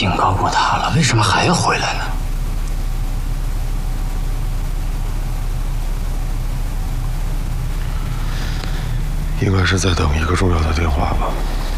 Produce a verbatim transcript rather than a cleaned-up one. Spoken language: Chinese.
警告过他了，为什么还要回来呢？ 应该是在等一个重要的电话吧。